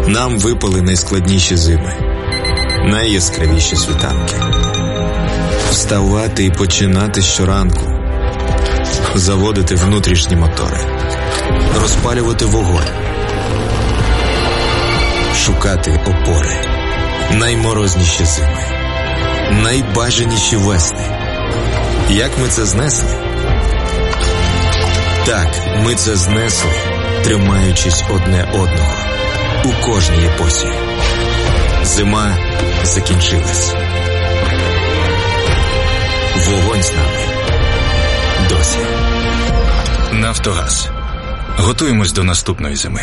Нам випали найскладніші зими, найяскравіші світанки. Вставати і починати щоранку, заводити внутрішні мотори, розпалювати вогонь, шукати опори. Найморозніші зими, найбажаніші весни. Як ми це знесли? Так, ми це знесли, тримаючись одне одного у кожній епосі. Зима закінчилась. Вогонь з нами досі. Нафтогаз. Готуємось до наступної зими.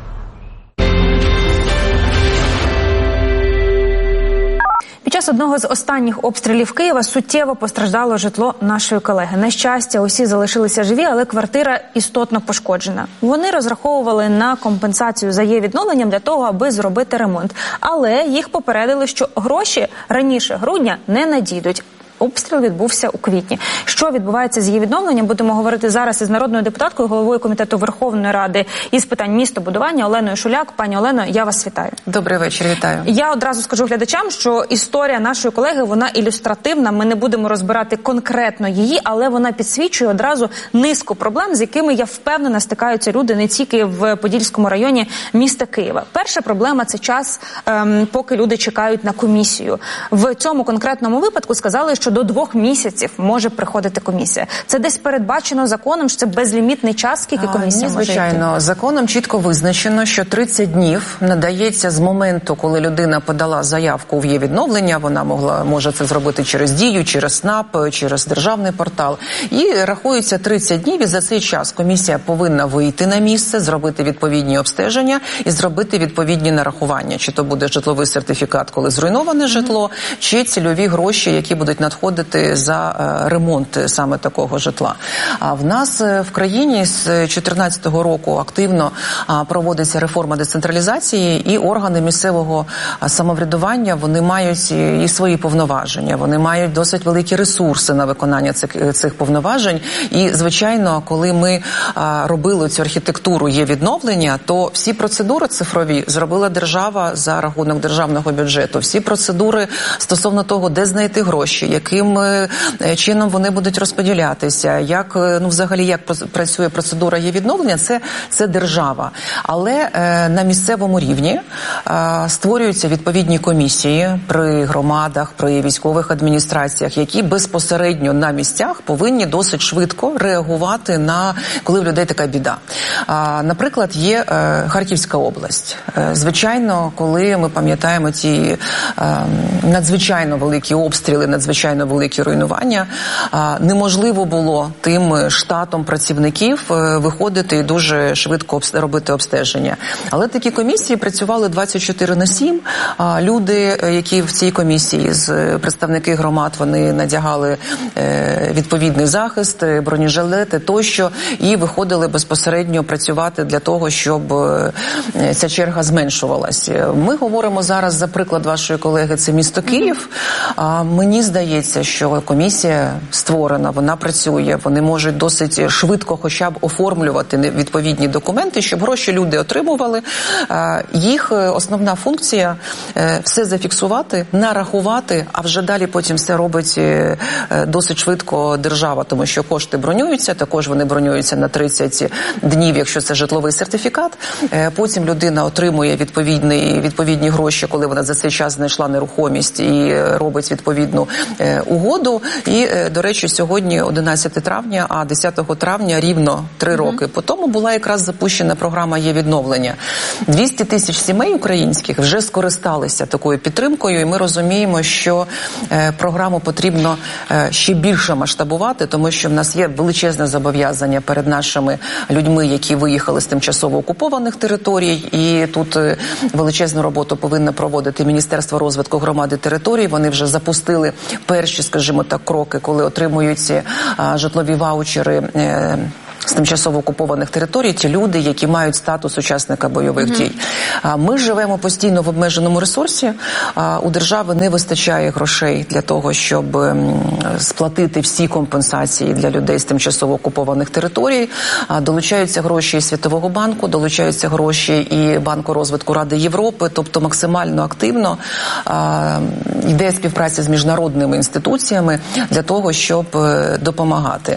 Під час одного з останніх обстрілів Києва суттєво постраждало житло нашої колеги. На щастя, усі залишилися живі, але квартира істотно пошкоджена. Вони розраховували на компенсацію за її відновленням для того, аби зробити ремонт. Але їх попередили, що гроші раніше грудня не надійдуть. Обстріл відбувся у квітні. Що відбувається з її відновленням, будемо говорити зараз із народною депутаткою, головою Комітету Верховної Ради із питань містобудування Оленою Шуляк. Пані Олено, я вас вітаю. Добрий вечір, вітаю. Я одразу скажу глядачам, що історія нашої колеги, вона ілюстративна. Ми не будемо розбирати конкретно її, але вона підсвічує одразу низку проблем, з якими, я впевнена, стикаються люди не тільки в Подільському районі міста Києва. Перша проблема – це час, поки люди чекають на комісію. В цьому конкретному випадку сказали, що до 2 місяців може приходити комісія. Це десь передбачено законом, що це безлімітний час, скільки комісія може йти? Звичайно, законом чітко визначено, що 30 днів надається з моменту, коли людина подала заявку в є-відновлення, вона може це зробити через Дію, через СНАП, через державний портал. І рахується 30 днів, і за цей час комісія повинна вийти на місце, зробити відповідні обстеження і зробити відповідні нарахування. Чи то буде житловий сертифікат, коли зруйноване житло, чи цільові гроші, які будуть надходити за ремонт саме такого житла. А в нас в країні з 2014 року активно проводиться реформа децентралізації, і органи місцевого самоврядування, вони мають і свої повноваження, вони мають досить великі ресурси на виконання цих повноважень. І, звичайно, коли ми робили цю архітектуру є-відновлення, то всі процедури цифрові зробила держава за рахунок державного бюджету. Всі процедури стосовно того, де знайти гроші, яким чином вони будуть розподілятися, як, взагалі, як працює процедура є-відновлення, це держава. Але на місцевому рівні створюються відповідні комісії при громадах, при військових адміністраціях, які безпосередньо на місцях повинні досить швидко реагувати на, коли в людей така біда. Наприклад, є Харківська область. Звичайно, коли ми пам'ятаємо ті надзвичайно великі обстріли, надзвичайно великі руйнування, неможливо було тим штатом працівників виходити і дуже швидко робити обстеження. Але такі комісії працювали 24/7. Люди, які в цій комісії, представники громад, вони надягали відповідний захист, бронежилети тощо, і виходили безпосередньо працювати для того, щоб ця черга зменшувалася. Ми говоримо зараз за приклад вашої колеги, це місто Київ. Мені здається, що комісія створена, вона працює, вони можуть досить швидко хоча б оформлювати відповідні документи, щоб гроші люди отримували. Їх основна функція – все зафіксувати, нарахувати, а вже далі потім все робить досить швидко держава, тому що кошти бронюються, також вони бронюються на 30 днів, якщо це житловий сертифікат. Потім людина отримує відповідні гроші, коли вона за цей час знайшла нерухомість і робить відповідну угоду. І, до речі, сьогодні 11 травня, а 10 травня рівно 3 роки по тому була якраз запущена програма є-відновлення. 200 тисяч сімей українських вже скористалися такою підтримкою, і ми розуміємо, що програму потрібно ще більше масштабувати, тому що в нас є величезне зобов'язання перед нашими людьми, які виїхали з тимчасово окупованих територій, і тут величезну роботу повинно проводити Міністерство розвитку громад і територій. Вони вже запустили перші, скажімо так, кроки, коли отримують житлові ваучери з тимчасово окупованих територій, ті люди, які мають статус учасника бойових дій. Ми живемо постійно в обмеженому ресурсі, у держави не вистачає грошей для того, щоб сплатити всі компенсації для людей з тимчасово окупованих територій. Долучаються гроші і Світового банку, долучаються гроші і Банку розвитку Ради Європи, тобто максимально активно йде співпраця з міжнародними інституціями для того, щоб допомагати.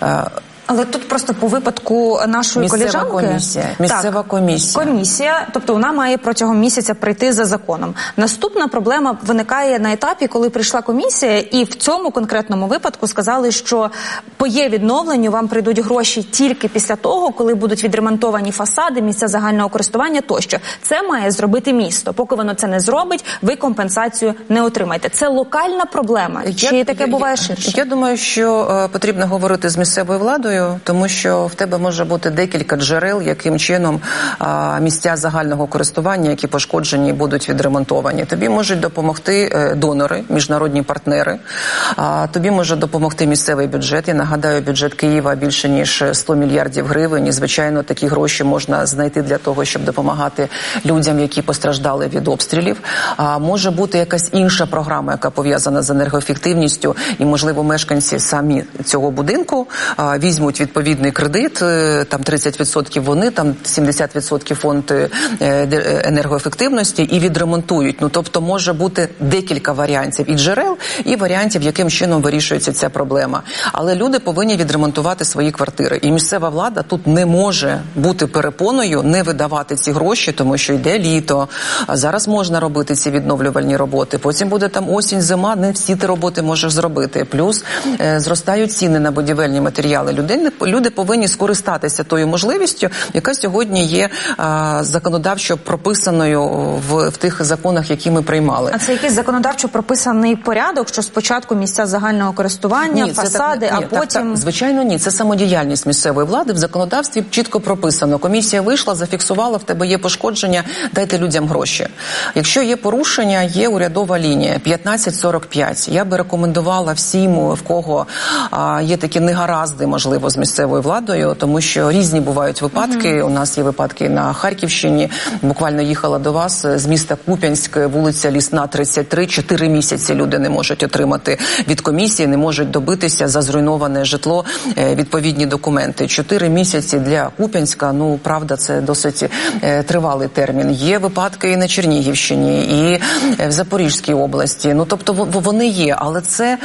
Але тут просто по випадку нашої колежанки... Місцева комісія. Комісія, тобто вона має протягом місяця прийти за законом. Наступна проблема виникає на етапі, коли прийшла комісія, і в цьому конкретному випадку сказали, що по є-відновленню вам прийдуть гроші тільки після того, коли будуть відремонтовані фасади, місця загального користування тощо. Це має зробити місто. Поки воно це не зробить, ви компенсацію не отримаєте. Це локальна проблема? Чи таке буває ширше? Я думаю, що потрібно говорити з місцевою владою, тому що в тебе може бути декілька джерел, яким чином місця загального користування, які пошкоджені, будуть відремонтовані. Тобі можуть допомогти донори, міжнародні партнери, тобі може допомогти місцевий бюджет. Я нагадаю, бюджет Києва більше ніж 100 мільярдів гривень, і, звичайно, такі гроші можна знайти для того, щоб допомагати людям, які постраждали від обстрілів. Може бути якась інша програма, яка пов'язана з енергоефективністю, і, можливо, мешканці самі цього будинку візьмуть відповідний кредит, там 30% вони, там 70% фонд енергоефективності і відремонтують. Ну, тобто може бути декілька варіантів і джерел, і варіантів, яким чином вирішується ця проблема. Але люди повинні відремонтувати свої квартири. І місцева влада тут не може бути перепоною, не видавати ці гроші, тому що йде літо, а зараз можна робити ці відновлювальні роботи. Потім буде там осінь, зима, не всі ті роботи можеш зробити. Плюс зростають ціни на будівельні матеріали. Люди повинні скористатися тою можливістю, яка сьогодні є законодавчо прописаною в тих законах, які ми приймали. А це якийсь законодавчо прописаний порядок, що спочатку місця загального користування, фасади, а потім... Звичайно, ні. Це самодіяльність місцевої влади. В законодавстві чітко прописано. Комісія вийшла, зафіксувала, в тебе є пошкодження, дайте людям гроші. Якщо є порушення, є урядова лінія 1545. Я би рекомендувала всім, в кого є такі негаразди, можливо, з місцевою владою, тому що різні бувають випадки. У нас є випадки на Харківщині. Буквально їхала до вас з міста Куп'янськ, вулиця Лісна, 33. 4 місяці люди не можуть отримати від комісії, не можуть добитися за зруйноване житло відповідні документи. 4 місяці для Куп'янська, ну, правда, це досить тривалий термін. Є випадки і на Чернігівщині, і в Запорізькій області. Ну, тобто вони є, але це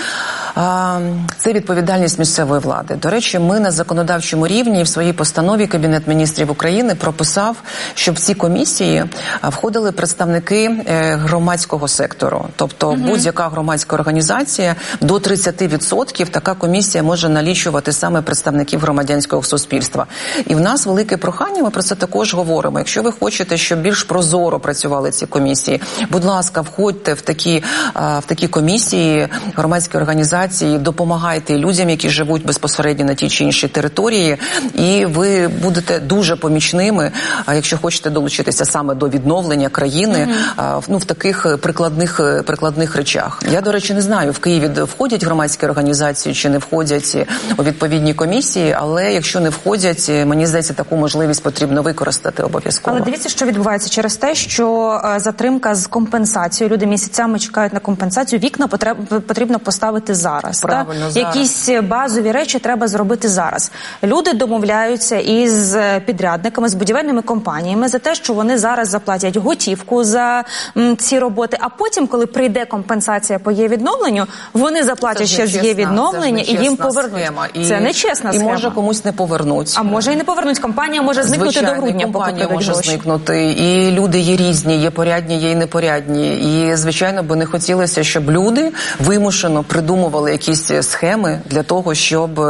відповідальність місцевої влади. До речі, ми на законодавчому рівні в своїй постанові Кабінет міністрів України прописав, щоб в ці комісії входили представники громадського сектору. Тобто будь-яка громадська організація, до 30% така комісія може налічувати саме представників громадянського суспільства. І в нас велике прохання, ми про це також говоримо. Якщо ви хочете, щоб більш прозоро працювали ці комісії, будь ласка, входьте в такі комісії, громадські організації, допомагайте людям, які живуть безпосередньо на тій чи іншій території, і ви будете дуже помічними, якщо хочете долучитися саме до відновлення країни, в таких прикладних речах. Я, до речі, не знаю, в Києві входять громадські організації чи не входять у відповідні комісії, але якщо не входять, мені здається, таку можливість потрібно використати обов'язково. Але дивіться, що відбувається через те, що затримка з компенсацією. Люди місяцями чекають на компенсацію. Вікна потрібно поставити зараз. Правильно, зараз. Якісь базові речі треба зробити зараз. Люди домовляються із підрядниками, з будівельними компаніями за те, що вони зараз заплатять готівку за ці роботи, а потім, коли прийде компенсація по є-відновленню, вони заплатять ще з є-відновлення і їм повернуть. Це нечесна схема. І може комусь не повернуть. А може і не повернуть. Компанія може зникнути до грудня, поки компанія може зникнути. І люди є різні, є порядні, є і непорядні. І, звичайно, би не хотілося, щоб люди вимушено придумували якісь схеми для того, щоб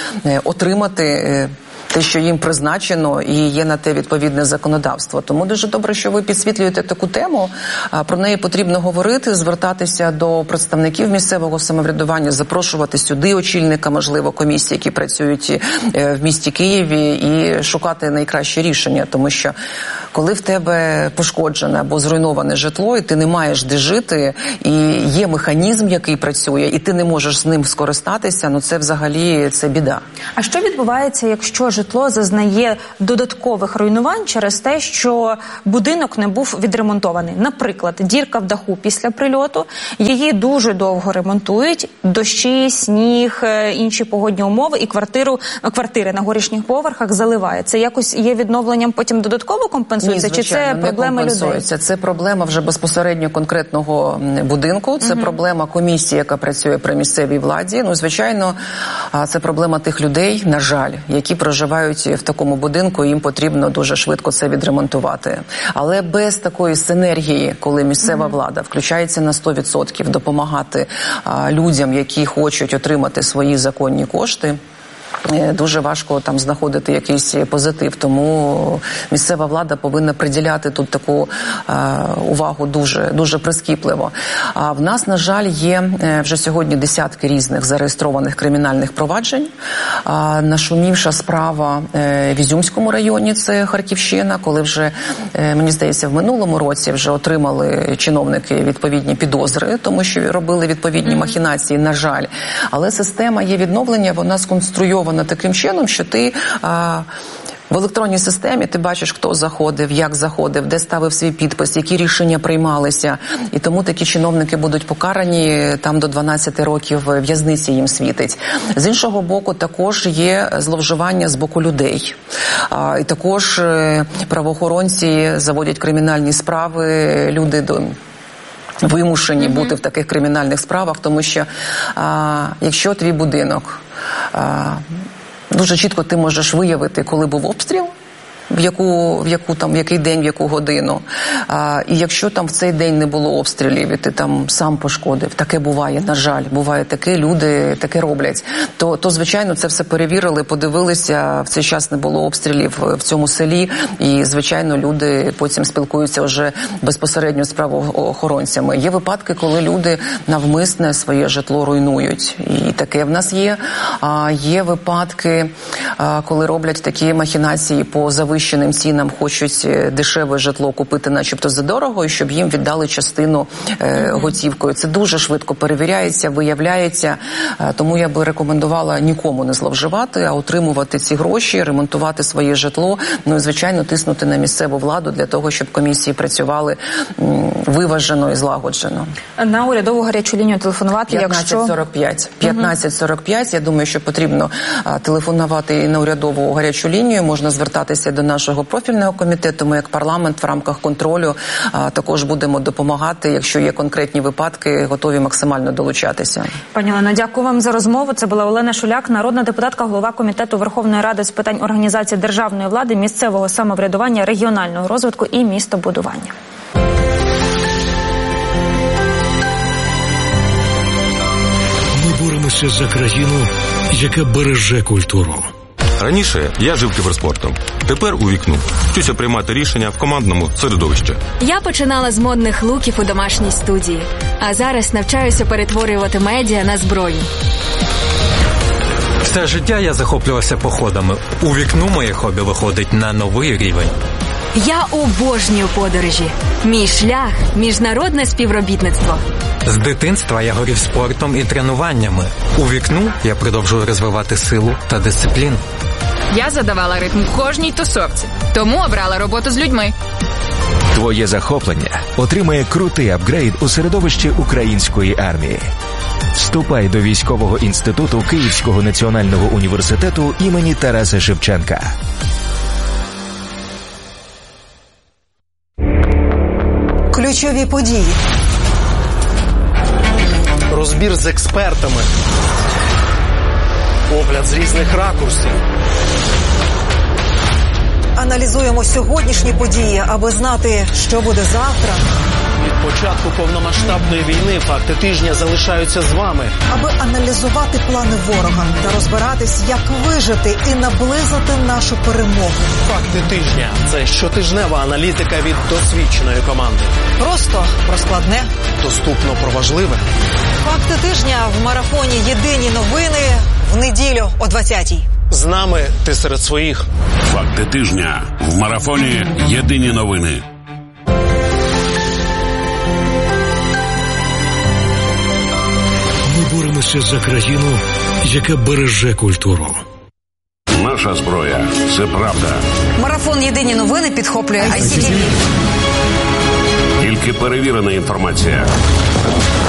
отримати те, що їм призначено, і є на те відповідне законодавство. Тому дуже добре, що ви підсвітлюєте таку тему. Про неї потрібно говорити, звертатися до представників місцевого самоврядування, запрошувати сюди очільника, можливо, комісії, які працюють в місті Києві, і шукати найкраще рішення, тому що Коли в тебе пошкоджене або зруйноване житло, і ти не маєш де жити, і є механізм, який працює, і ти не можеш з ним скористатися, це взагалі це біда. А що відбувається, якщо житло зазнає додаткових руйнувань через те, що будинок не був відремонтований? Наприклад, дірка в даху після прильоту, її дуже довго ремонтують, дощі, сніг, інші погодні умови, і квартири на горішніх поверхах заливає. Це якось є відновленням, потім додатково компенсується? Ні, звичайно, чи це проблема людей? Це проблема вже безпосередньо конкретного будинку, це проблема комісії, яка працює при місцевій владі. Звичайно, це проблема тих людей, на жаль, які проживають в такому будинку, їм потрібно дуже швидко це відремонтувати. Але без такої синергії, коли місцева влада включається на 100% допомагати людям, які хочуть отримати свої законні кошти, дуже важко там знаходити якийсь позитив. Тому місцева влада повинна приділяти тут таку увагу дуже прискіпливо. А в нас, на жаль, є вже сьогодні десятки різних зареєстрованих кримінальних проваджень. Нашумівша справа в Ізюмському районі, це Харківщина, коли вже, мені здається, в минулому році вже отримали чиновники відповідні підозри, тому що робили відповідні махінації, на жаль. Але система є відновлення, вона сконструйована таким чином, що ти в електронній системі ти бачиш, хто заходив, як заходив, де ставив свій підпис, які рішення приймалися. І тому такі чиновники будуть покарані, там до 12 років в'язниці їм світить. З іншого боку, також є зловживання з боку людей. І також правоохоронці заводять кримінальні справи, люди вимушені бути в таких кримінальних справах, тому що якщо твій будинок, дуже чітко ти можеш виявити, коли був обстріл, в який день, в яку годину. І якщо там в цей день не було обстрілів, і ти там сам пошкодив, таке буває, на жаль, буває таке, люди таке роблять, то звичайно, це все перевірили, подивилися, в цей час не було обстрілів в цьому селі, і, звичайно, люди потім спілкуються вже безпосередньо з правоохоронцями. Є випадки, коли люди навмисне своє житло руйнують, і таке в нас є. Є випадки, коли роблять такі махінації по завищеним цінам, хочуть дешеве житло купити начебто задорого, і щоб їм віддали частину готівкою. Це дуже швидко перевіряється, виявляється, тому я би рекомендувала нікому не зловживати, а отримувати ці гроші, ремонтувати своє житло, і, звичайно, тиснути на місцеву владу для того, щоб комісії працювали виважено і злагоджено. На урядову гарячу лінію телефонувати, 1545. 1545. Я думаю, що потрібно телефонувати і на урядову гарячу лінію, можна звертатися до нашого профільного комітету. Ми, як парламент, в рамках контролю також будемо допомагати. Якщо є конкретні випадки, готові максимально долучатися. Пані Олено, дякую вам за розмову. Це була Олена Шуляк, народна депутатка, голова Комітету Верховної Ради з питань організації державної влади, місцевого самоврядування, регіонального розвитку і містобудування. Ми боремося за країну, яка береже культуру. Раніше я жив кіберспортом, тепер у вікну. Вчуся приймати рішення в командному середовищі. Я починала з модних луків у домашній студії, а зараз навчаюся перетворювати медіа на зброю. Все життя я захоплювався походами. У вікну моє хобі виходить на новий рівень. Я обожнюю подорожі. Мій шлях – міжнародне співробітництво. З дитинства я горів спортом і тренуваннями. У вікну я продовжую розвивати силу та дисципліну. Я задавала ритм кожній тусовці, тому обрала роботу з людьми. Твоє захоплення отримає крутий апгрейд у середовищі української армії. Вступай до військового інституту Київського національного університету імені Тараса Шевченка. Ключові події. Розбір з експертами. Огляд з різних ракурсів. Аналізуємо сьогоднішні події, аби знати, що буде завтра. Від початку повномасштабної війни факти тижня залишаються з вами. Аби аналізувати плани ворога та розбиратись, як вижити і наблизити нашу перемогу. Факти тижня – це щотижнева аналітика від досвідченої команди. Просто про складне. Доступно про важливе. Факти тижня в марафоні «Єдині новини» в неділю о 20-й. З нами ти серед своїх. Факти тижня в марафоні «Єдині новини». Ми боремося за країну, яка береже культуру. Наша зброя – це правда. Марафон «Єдині новини» підхоплює ICTV. Тільки перевірена інформація.